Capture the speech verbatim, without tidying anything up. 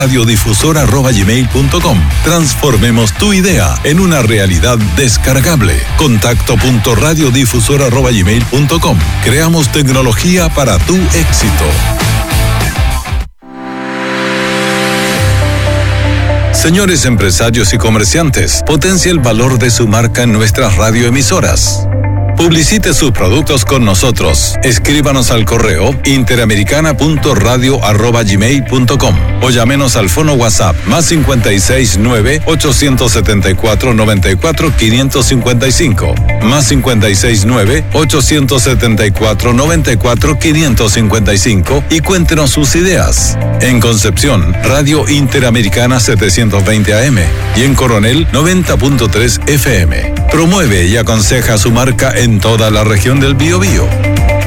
radiodifusora arroba gmail punto com. Transformemos tu idea en una realidad descargable. Contacto punto radiodifusora arroba gmail punto com. Creamos tecnología para tu éxito. Señores empresarios y comerciantes, potencie el valor de su marca en nuestras radioemisoras. Publicite sus productos con nosotros. Escríbanos al correo interamericana punto radio arroba gmail punto com o llámenos al fono WhatsApp más cincuenta y seis nueve, ochocientos setenta y cuatro, noventa y cuatro, quinientos cincuenta y cinco, más cincuenta y seis nueve, ochocientos setenta y cuatro, noventa y cuatro, quinientos cincuenta y cinco y cuéntenos sus ideas. En Concepción, Radio Interamericana setecientos veinte A M y en Coronel noventa punto tres F M. Promueve y aconseja su marca en toda la región del Biobío.